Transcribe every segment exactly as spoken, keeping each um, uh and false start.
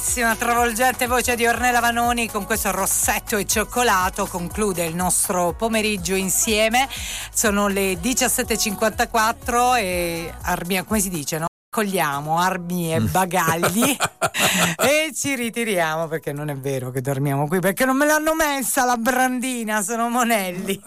bellissima, travolgente voce di Ornella Vanoni con questo rossetto e cioccolato conclude il nostro pomeriggio insieme. Sono le diciassette e cinquantaquattro e Armia, come si dice, no? Cogliamo armi e bagagli e ci ritiriamo, perché non è vero che dormiamo qui, perché non me l'hanno messa la brandina, sono monelli.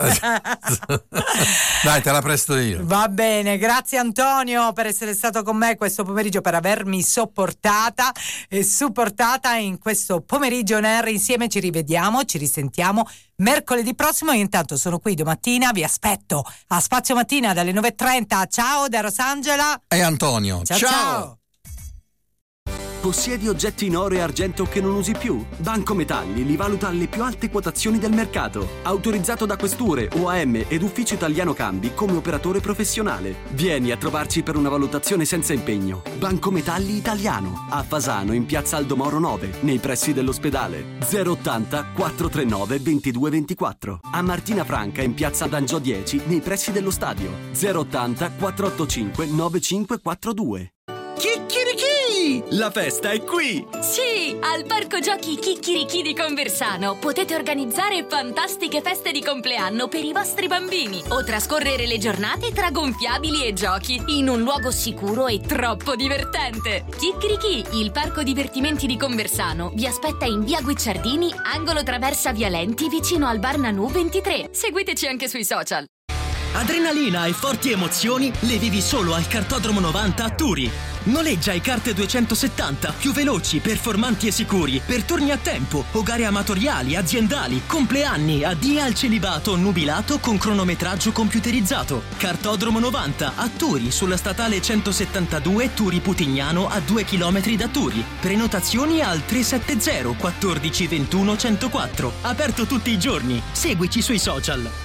Dai, te la presto io. Va bene, grazie Antonio per essere stato con me questo pomeriggio, per avermi sopportata e supportata in questo pomeriggio on air. Insieme ci rivediamo, ci risentiamo mercoledì prossimo. Io intanto sono qui domattina, vi aspetto a Spazio Mattina dalle nove e trenta. Ciao da Rosangela e Antonio. Ciao, ciao. ciao. Possiedi oggetti in oro e argento che non usi più? Banco Metalli li valuta alle più alte quotazioni del mercato. Autorizzato da questure, O A M ed Ufficio Italiano Cambi come operatore professionale. Vieni a trovarci per una valutazione senza impegno. Banco Metalli Italiano. A Fasano in piazza Aldomoro nove, nei pressi dell'ospedale. zero ottanta quattrocentrentanove ventidue ventiquattro. A Martina Franca in piazza D'Angio dieci, nei pressi dello stadio. zero ottanta quattrocentottantacinque novantacinque quarantadue. Chicchirichì! La festa è qui! Sì, al Parco Giochi Chicchirichì di Conversano potete organizzare fantastiche feste di compleanno per i vostri bambini o trascorrere le giornate tra gonfiabili e giochi in un luogo sicuro e troppo divertente. Chicchirichì, il parco divertimenti di Conversano, vi aspetta in via Guicciardini, angolo Traversa Vialenti, vicino al Bar Nanù ventitré. Seguiteci anche sui social. Adrenalina e forti emozioni le vivi solo al Kartodromo novanta a Turi. Noleggia i kart duecentosettanta, più veloci, performanti e sicuri, per turni a tempo o gare amatoriali, aziendali, compleanni, addii al celibato, nubilato con cronometraggio computerizzato. Kartodromo novanta a Turi, sulla statale centosettantadue Turi Putignano, a due chilometri da Turi. Prenotazioni al tre sette zero quattordici ventuno centoquattro. Aperto tutti i giorni. Seguici sui social.